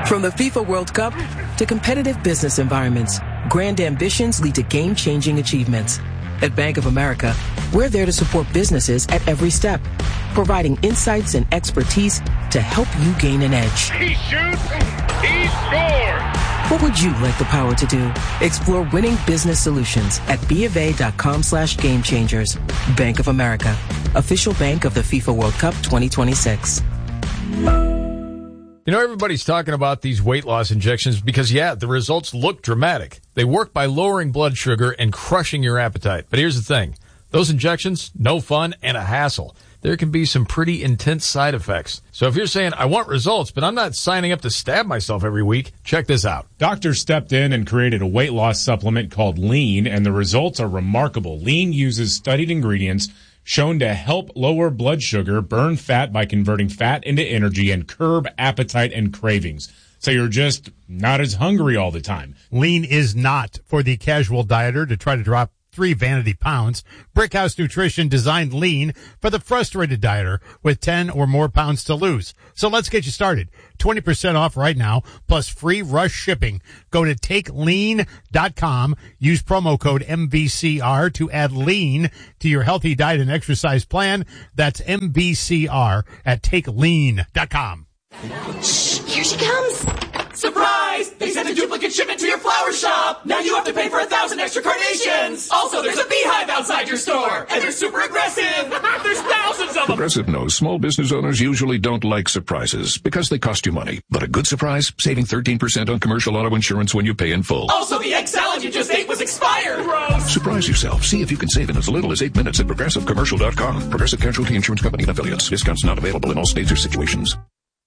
From the FIFA World Cup to competitive business environments, grand ambitions lead to game-changing achievements. At Bank of America, we're there to support businesses at every step, providing insights and expertise to help you gain an edge. He shoots, he scores! What would you like the power to do? Explore winning business solutions at BofA.com/gamechangers. Bank of America, official bank of the FIFA World Cup 2026. You know, everybody's talking about these weight loss injections because, the results look dramatic. They work by lowering blood sugar and crushing your appetite. But here's the thing. Those injections, no fun and a hassle. There can be some pretty intense side effects. So if you're saying, I want results, but I'm not signing up to stab myself every week, check this out. Doctors stepped in and created a weight loss supplement called Lean, and the results are remarkable. Lean uses studied ingredients shown to help lower blood sugar, burn fat by converting fat into energy, and curb appetite and cravings. So you're just not as hungry all the time. Lean is not for the casual dieter to try to drop 3 vanity pounds. Brickhouse Nutrition designed Lean for the frustrated dieter with 10 or more pounds to lose. So let's get you started. 20% off right now, plus free rush shipping. Go to TakeLean.com. Use promo code MVCR to add Lean to your healthy diet and exercise plan. That's MVCR at TakeLean.com. Shh, here she comes. Surprise! They sent a duplicate shipment to your flower shop! Now you have to pay for 1,000 extra carnations! Also, there's a beehive outside your store! And they're super aggressive! There's thousands of them! Progressive knows small business owners usually don't like surprises because they cost you money. But a good surprise? Saving 13% on commercial auto insurance when you pay in full. Also, the egg salad you just ate was expired! Gross! Surprise yourself. See if you can save in as little as 8 minutes at ProgressiveCommercial.com. Progressive Casualty Insurance Company and Affiliates. Discounts not available in all states or situations.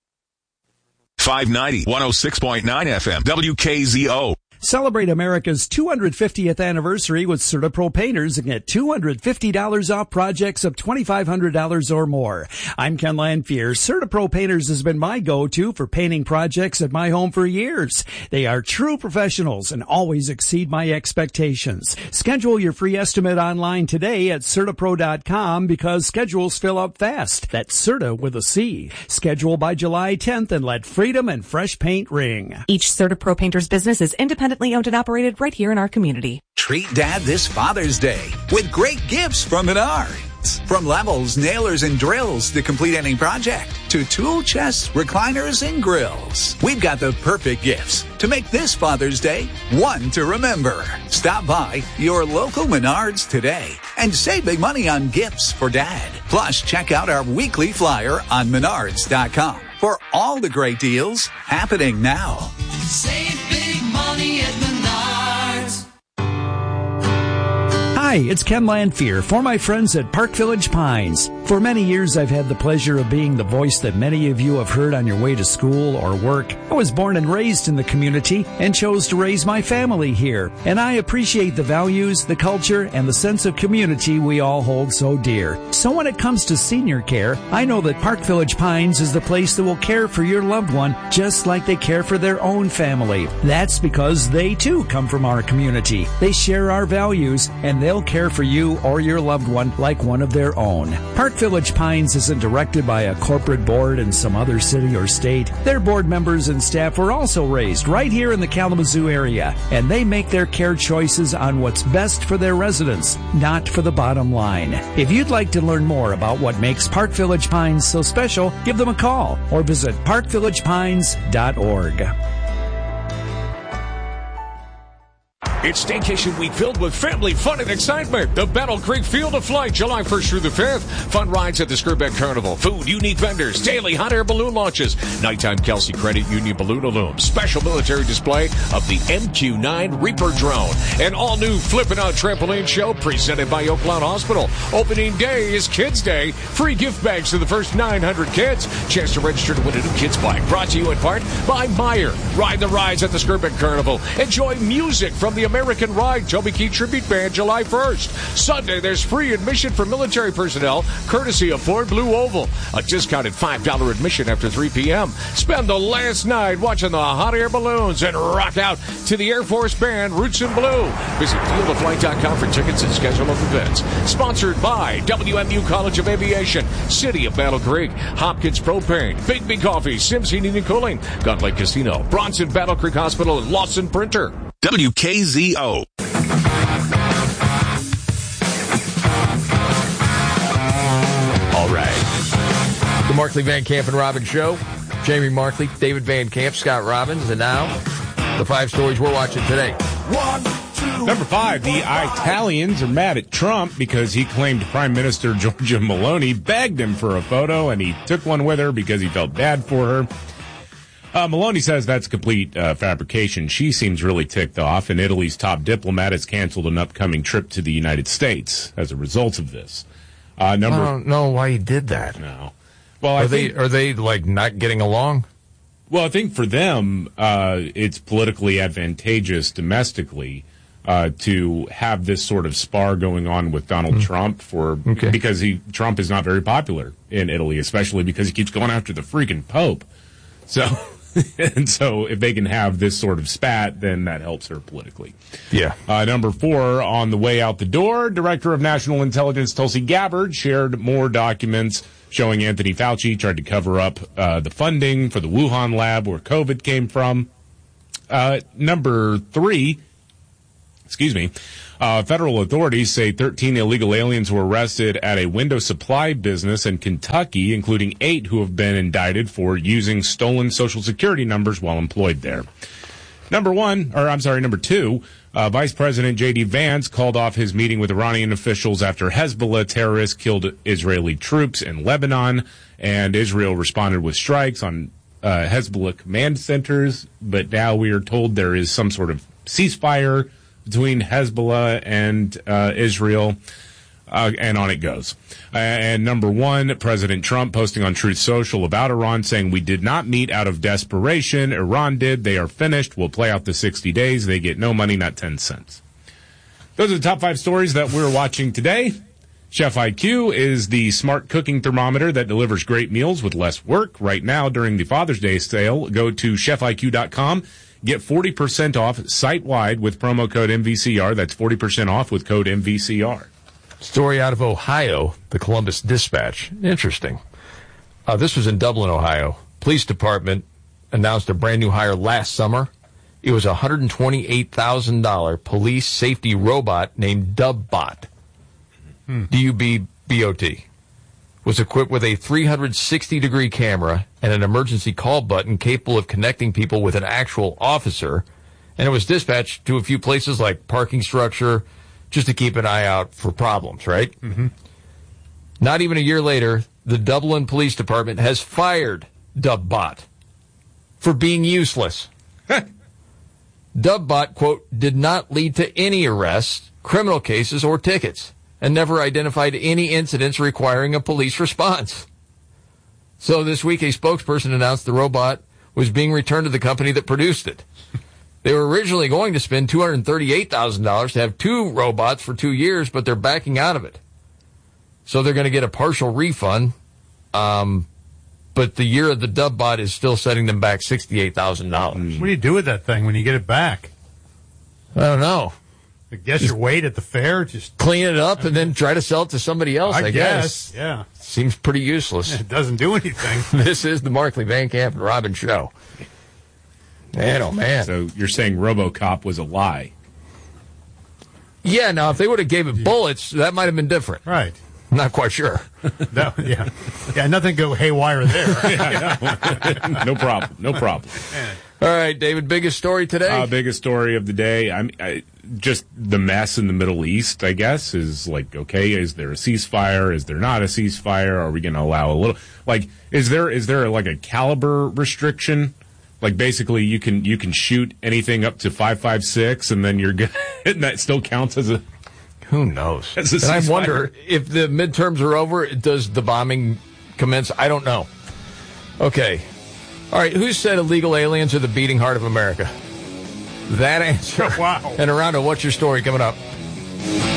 590, 106.9 FM, WKZO. Celebrate America's 250th anniversary with CertaPro Painters and get $250 off projects of $2,500 or more. I'm Ken Lanfear. CertaPro Painters has been my go-to for painting projects at my home for years. They are true professionals and always exceed my expectations. Schedule your free estimate online today at CertaPro.com because schedules fill up fast. That's Certa with a C. Schedule by July 10th and let freedom and fresh paint ring. Each CertaPro Painters business is independently owned and operated right here in our community. Treat Dad this Father's Day with great gifts from Menards. From levels, nailers, and drills to complete any project, to tool chests, recliners, and grills. We've got the perfect gifts to make this Father's Day one to remember. Stop by your local Menards today and save big money on gifts for Dad. Plus, check out our weekly flyer on Menards.com for all the great deals happening now. Save big money at Menards. Hi, it's Ken Lanfear for my friends at Park Village Pines. For many years, I've had the pleasure of being the voice that many of you have heard on your way to school or work. I was born and raised in the community and chose to raise my family here. And I appreciate the values, the culture, and the sense of community we all hold so dear. So when it comes to senior care, I know that Park Village Pines is the place that will care for your loved one just like they care for their own family. That's because they too come from our community. They share our values and they'll care for you or your loved one like one of their own. Park Village Pines isn't directed by a corporate board in some other city or state. Their board members and staff were also raised right here in the Kalamazoo area, and they make their care choices on what's best for their residents, not for the bottom line. If you'd like to learn more about what makes Park Village Pines so special, give them a call or visit parkvillagepines.org. It's Staycation Week filled with family fun and excitement. The Battle Creek Field of Flight, July 1st through the 5th. Fun rides at the Skirbeck Carnival. Food, unique vendors, daily hot air balloon launches. Nighttime Kelsey Credit Union Balloon Illume. Special military display of the MQ-9 Reaper drone. An all-new Flippin' Out Trampoline Show presented by Oakland Hospital. Opening day is Kids Day. Free gift bags to the first 900 kids. Chance to register to win a new kids bike. Brought to you in part by Meijer. Ride the rides at the Skirbeck Carnival. Enjoy music from the American American Ride Toby Keith Tribute Band July 1st. Sunday, there's free admission for military personnel, courtesy of Ford Blue Oval. A discounted $5 admission after 3 p.m. Spend the last night watching the hot air balloons and rock out to the Air Force Band Roots in Blue. Visit fieldoflight.com for tickets and schedule of events. Sponsored by WMU College of Aviation, City of Battle Creek, Hopkins Propane, Big Coffee, Sims Heating and Cooling, Gun Lake Casino, Bronson Battle Creek Hospital, and Lawson Printer. WKZO. All right. The Markley, Van Camp, and Robbins Show. Jamie Markley, David Van Camp, Scott Robbins, and now the 5 stories we're watching today. 1, 2. Number 5, the Italians are mad at Trump because he claimed Prime Minister Giorgia Meloni begged him for a photo, and he took one with her because he felt bad for her. Meloni says that's complete fabrication. She seems really ticked off, and Italy's top diplomat has canceled an upcoming trip to the United States as a result of this. I don't know why he did that. No. Well, are they like not getting along? Well, I think for them, it's politically advantageous domestically to have this sort of spar going on with Donald Trump because Trump is not very popular in Italy, especially because he keeps going after the freaking Pope. So if they can have this sort of spat, then that helps her politically. Yeah. Number 4, on the way out the door, Director of National Intelligence Tulsi Gabbard shared more documents showing Anthony Fauci tried to cover up the funding for the Wuhan lab where COVID came from. Number 3, federal authorities say 13 illegal aliens were arrested at a window supply business in Kentucky, including 8 who have been indicted for using stolen Social Security numbers while employed there. Number 2, Vice President J.D. Vance called off his meeting with Iranian officials after Hezbollah terrorists killed Israeli troops in Lebanon, and Israel responded with strikes on Hezbollah command centers, but now we are told there is some sort of ceasefire between Hezbollah and Israel, and on it goes. And number 1, President Trump posting on Truth Social about Iran saying, "We did not meet out of desperation. Iran did. They are finished. We'll play out the 60 days. They get no money, not 10 cents. Those are the top 5 stories that we're watching today. Chef IQ is the smart cooking thermometer that delivers great meals with less work. Right now, during the Father's Day sale, go to chefiq.com. Get 40% off site-wide with promo code MVCR. That's 40% off with code MVCR. Story out of Ohio, the Columbus Dispatch. Interesting. This was in Dublin, Ohio. Police department announced a brand new hire last summer. It was a $128,000 police safety robot named DubBot. D-U-B-B-O-T. Was equipped with a 360-degree camera and an emergency call button capable of connecting people with an actual officer. And it was dispatched to a few places like parking structure, just to keep an eye out for problems, right? Mm-hmm. Not even a year later, the Dublin Police Department has fired DubBot for being useless. DubBot, quote, did not lead to any arrests, criminal cases, or tickets, and never identified any incidents requiring a police response. So this week, a spokesperson announced the robot was being returned to the company that produced it. They were originally going to spend $238,000 to have 2 robots for 2 years, but they're backing out of it. So they're going to get a partial refund, but the year of the DubBot is still setting them back $68,000. What do you do with that thing when you get it back? I don't know. I guess you wait at the fair, just clean it up and then try to sell it to somebody else, I guess. Yeah. Seems pretty useless. It doesn't do anything. This is the Markley, Van Camp, and Robbins Show. Man, oh, man. So you're saying RoboCop was a lie? Yeah, now, if they would have gave it bullets, that might have been different. Right. I'm not quite sure. Yeah, nothing go haywire there. No problem. No problem. All right, David, biggest story today? Biggest story of the day. Just the mess in the Middle East, I guess, is like, okay, is there a ceasefire? Is there not a ceasefire? Are we going to allow a little, like, is there like a caliber restriction? Like, basically, you can shoot anything up to 5.56, and then you're good, and that still counts as a. Who knows? And I wonder if the midterms are over, does the bombing commence? I don't know. Okay. All right. Who said illegal aliens are the beating heart of America? that answer. Wow. And around to What's Your Story coming up.